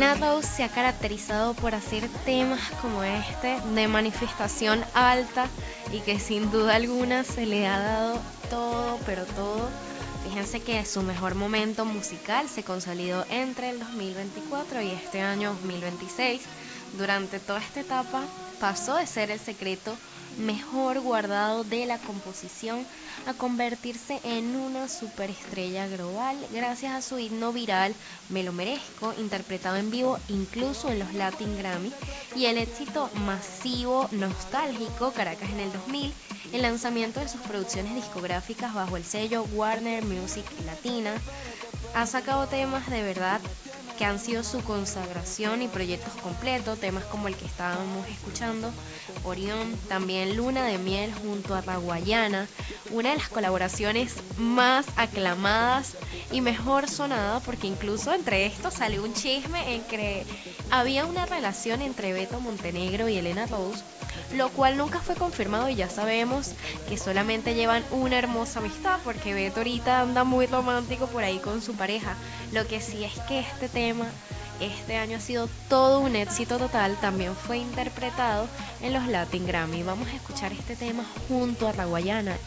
Elena Rose se ha caracterizado por hacer temas como este de manifestación alta y que sin duda alguna se le ha dado todo, pero todo. Fíjense que su mejor momento musical se consolidó entre el 2024 y este año 2026. Durante toda esta etapa pasó de ser el secreto mejor guardado de la composición a convertirse en una superestrella global gracias a su himno viral Me lo merezco, interpretado en vivo incluso en los Latin Grammy, y el éxito masivo nostálgico Caracas en el 2000, el lanzamiento de sus producciones discográficas bajo el sello Warner Music Latina. Ha sacado temas de verdad que han sido su consagración y proyectos completos, temas como el que estábamos escuchando, Orión, también Luna de Miel junto a Raguayana, una de las colaboraciones más aclamadas y mejor sonada, porque incluso entre estos salió un chisme en que había una relación entre Beto Montenegro y Elena Rose, lo cual nunca fue confirmado y ya sabemos que solamente llevan una hermosa amistad porque Beto ahorita anda muy romántico por ahí con su pareja. Lo que sí es que este tema este año ha sido todo un éxito total, también fue interpretado en los Latin Grammy. Vamos a escuchar este tema junto a Raguayana.